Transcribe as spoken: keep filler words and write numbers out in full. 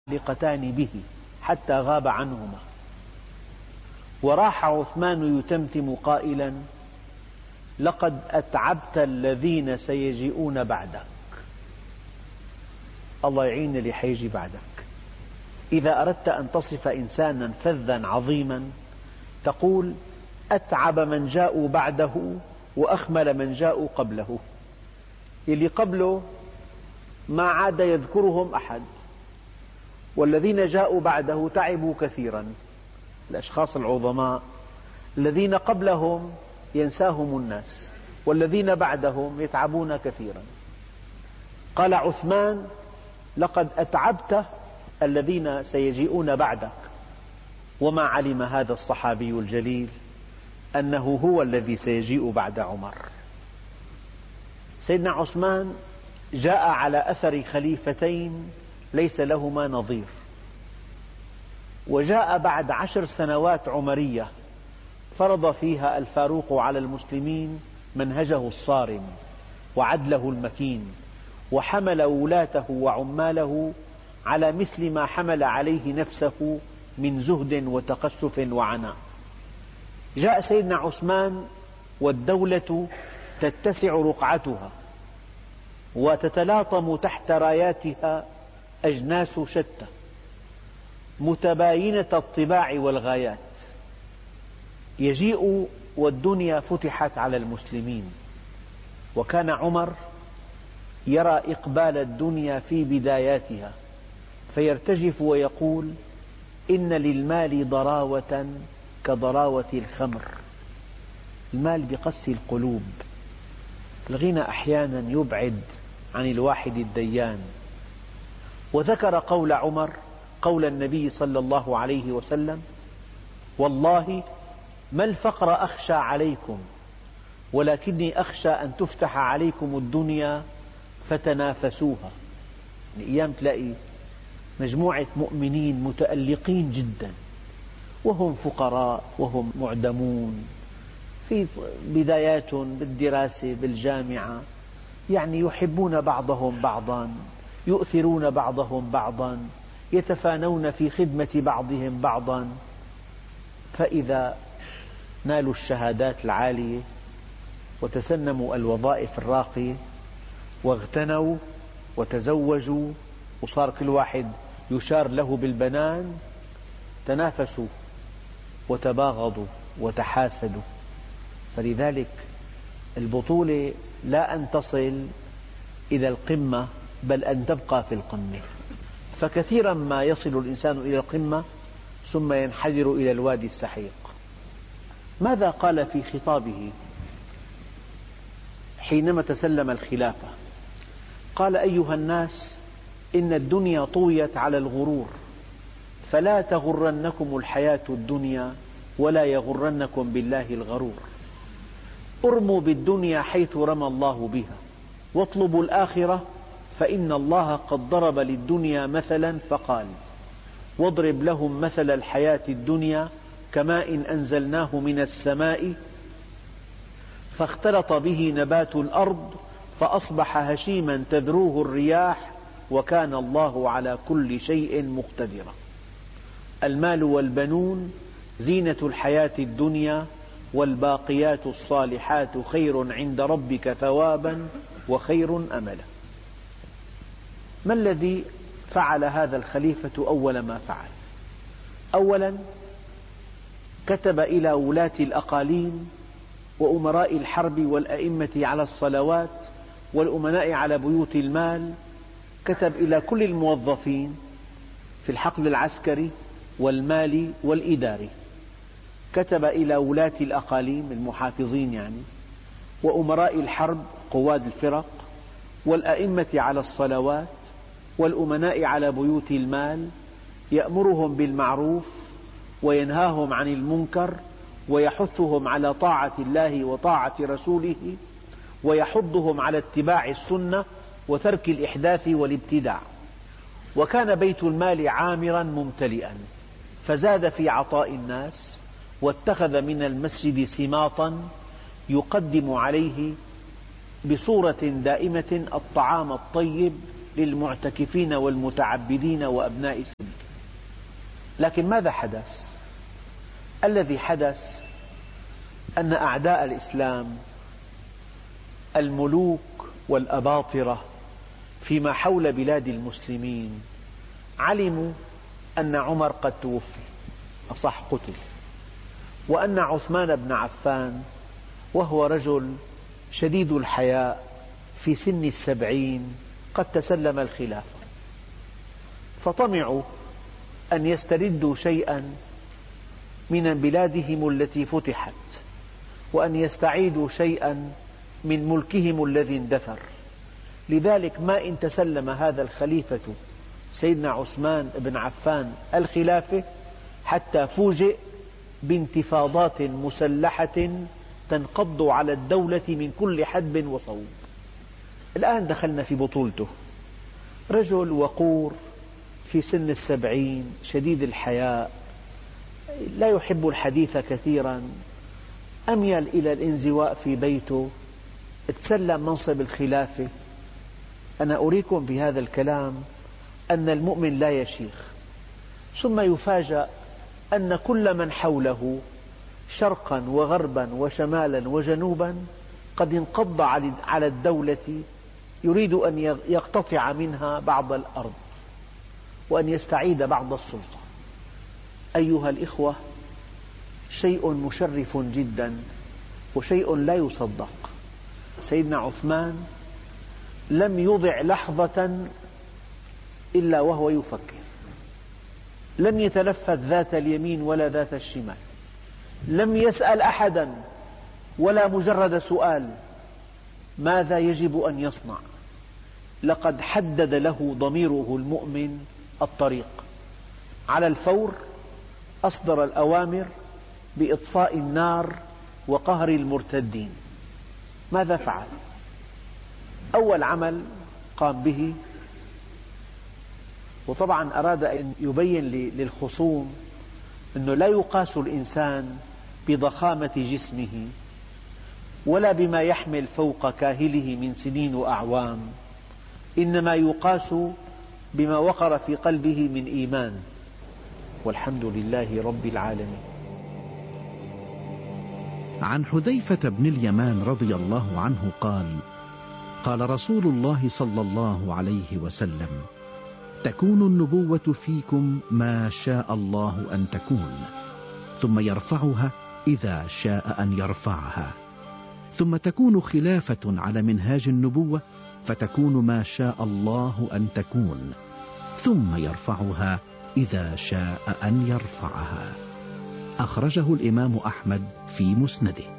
متعلقتان به حتى غاب عنهما. وراح عثمان يتمتم قائلا: لقد أتعبت الذين سيجيئون بعدك. الله يعين اللي حيجي بعدك. إذا أردت أن تصف إنسانا فذا عظيما تقول: أتعب من جاءوا بعده وأخمل من جاءوا قبله. اللي قبله ما عاد يذكرهم أحد، والذين جاءوا بعده تعبوا كثيرا. الأشخاص العظماء الذين قبلهم ينساهم الناس، والذين بعدهم يتعبون كثيرا. قال عثمان: لقد أتعبت الذين سيجيئون بعدك. وما علم هذا الصحابي الجليل أنه هو الذي سيجيء بعد عمر. سيدنا عثمان جاء على أثر خليفتين ليس لهما نظير، وجاء بعد عشر سنوات عمرية فرض فيها الفاروق على المسلمين منهجه الصارم وعدله المكين، وحمل ولاته وعماله على مثل ما حمل عليه نفسه من زهد وتقشف وعناء. جاء سيدنا عثمان والدولة تتسع رقعتها وتتلاطم تحت راياتها أجناس شتى متباينة الطباع والغايات. يجيء والدنيا فتحت على المسلمين، وكان عمر يرى إقبال الدنيا في بداياتها فيرتجف ويقول: إن للمال ضراوة كضراوة الخمر. المال بقسي القلوب. الغنى أحيانا يبعد عن الواحد الديان. وذكر قول عمر قول النبي صلى الله عليه وسلم: والله ما الفقر أخشى عليكم ولكني أخشى أن تفتح عليكم الدنيا فتنافسوها. أيام تلاقي مجموعة مؤمنين متألقين جدا وهم فقراء وهم معدمون في بداياتهم بالدراسة بالجامعة، يعني يحبون بعضهم بعضا، يؤثرون بعضهم بعضا، يتفانون في خدمة بعضهم بعضا. فإذا نالوا الشهادات العالية وتسنموا الوظائف الراقية واغتنوا وتزوجوا وصار كل واحد يشار له بالبنان، تنافسوا وتباغضوا وتحاسدوا. فلذلك البطولة لا أن تصل إلى القمة بل أن تبقى في القمة. فكثيرا ما يصل الإنسان إلى القمة ثم ينحدر إلى الوادي السحيق. ماذا قال في خطابه حينما تسلم الخلافة؟ قال: أيها الناس، إن الدنيا طويت على الغرور، فلا تغرنكم الحياة الدنيا ولا يغرنكم بالله الغرور. ارموا بالدنيا حيث رمى الله بها، واطلبوا الآخرة، فإن الله قد ضرب للدنيا مثلا فقال: واضرب لهم مثل الحياة الدنيا كماء أنزلناه من السماء فاختلط به نبات الأرض فأصبح هشيما تذروه الرياح وكان الله على كل شيء مقتدرا. المال والبنون زينة الحياة الدنيا، والباقيات الصالحات خير عند ربك ثوابا وخير أملا. ما الذي فعل هذا الخليفة أول ما فعل؟ أولا كتب إلى ولاة الأقاليم وأمراء الحرب والأئمة على الصلوات والأمناء على بيوت المال، كتب إلى كل الموظفين في الحقل العسكري والمالي والإداري، كتب إلى ولاة الأقاليم المحافظين يعني، وأمراء الحرب قواد الفرق، والأئمة على الصلوات والأمناء على بيوت المال، يأمرهم بالمعروف وينهاهم عن المنكر ويحثهم على طاعة الله وطاعة رسوله ويحضهم على اتباع السنة وترك الإحداث والابتداع. وكان بيت المال عامرا ممتلئا، فزاد في عطاء الناس، واتخذ من المسجد سماطا يقدم عليه بصورة دائمة الطعام الطيب للمعتكفين والمتعبدين وأبناء السبيل. لكن ماذا حدث؟ الذي حدث أن أعداء الإسلام الملوك والأباطرة فيما حول بلاد المسلمين علموا أن عمر قد توفي، أصح قتل، وأن عثمان بن عفان وهو رجل شديد الحياء في سن السبعين قد تسلم الخلافة، فطمعوا أن يستردوا شيئا من بلادهم التي فتحت، وأن يستعيدوا شيئا من ملكهم الذي اندثر. لذلك ما إن تسلم هذا الخليفة سيدنا عثمان بن عفان الخلافة حتى فوجئ بانتفاضات مسلحة تنقض على الدولة من كل حدب وصوب. الآن دخلنا في بطولته، رجل وقور في سن السبعين شديد الحياء، لا يحب الحديث كثيرا، أميل إلى الانزواء في بيته، تسلم منصب الخلافة. أنا أريكم بهذا الكلام أن المؤمن لا يشيخ. ثم يفاجأ أن كل من حوله شرقا وغربا وشمالا وجنوبا قد انقض على الدولة، يريد أن يقتطع منها بعض الأرض وأن يستعيد بعض السلطة. أيها الإخوة، شيء مشرف جدا وشيء لا يصدق. سيدنا عثمان لم يضع لحظة إلا وهو يفكر، لم يتلفت ذات اليمين ولا ذات الشمال، لم يسأل أحدا ولا مجرد سؤال ماذا يجب أن يصنع. لقد حدد له ضميره المؤمن الطريق. على الفور أصدر الأوامر بإطفاء النار وقهر المرتدين. ماذا فعل؟ أول عمل قام به، وطبعا أراد أن يبين للخصوم أنه لا يقاس الإنسان بضخامة جسمه ولا بما يحمل فوق كاهله من سنين وأعوام، إنما يقاس بما وقر في قلبه من إيمان. والحمد لله رب العالمين. عن حذيفة بن اليمان رضي الله عنه قال: قال رسول الله صلى الله عليه وسلم: تكون النبوة فيكم ما شاء الله أن تكون، ثم يرفعها إذا شاء أن يرفعها، ثم تكون خلافة على منهاج النبوة فتكون ما شاء الله أن تكون، ثم يرفعها إذا شاء أن يرفعها. أخرجه الإمام أحمد في مسنده.